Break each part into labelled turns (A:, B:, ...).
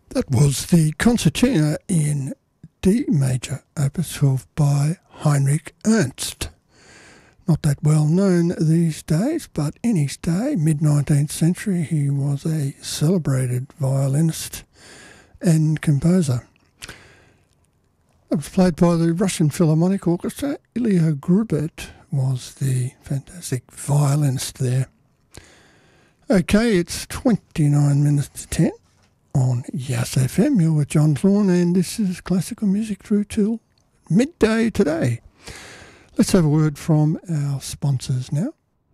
A: That was the Concertina in D major, Opus 12 by Heinrich Ernst. Not that well known these days, but in his day, mid-19th century, he was a celebrated violinist and composer. It was played by the Russian Philharmonic Orchestra. Ilya Grubert was the fantastic violinist there. Okay, it's 29 minutes to 10 on Yes FM. You're with John Thorne, and this is classical music through till midday today. Let's have a word from our sponsors now.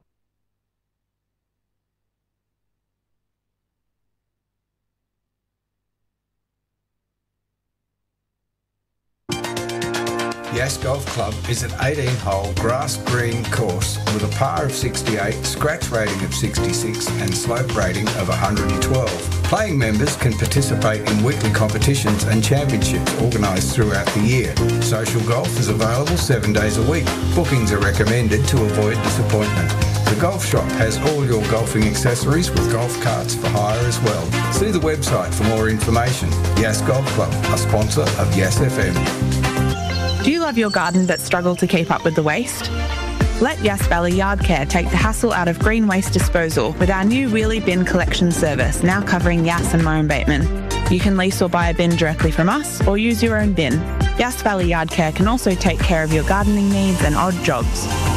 B: Yass Golf Club is an 18-hole grass green course with a par of 68, scratch rating of 66 and slope rating of 112. Playing members can participate in weekly competitions and championships organised throughout the year. Social golf is available 7 days a week. Bookings are recommended to avoid disappointment. The golf shop has all your golfing accessories with golf carts for hire as well. See the website for more information. Yass Golf Club, a sponsor of Yass FM.
C: Do you love your garden but struggle to keep up with the waste? Let Yass Valley Yard Care take the hassle out of green waste disposal with our new wheelie bin collection service, now covering Yass and Murrumbateman. You can lease or buy a bin directly from us or use your own bin. Yass Valley Yard Care can also take care of your gardening needs and odd jobs.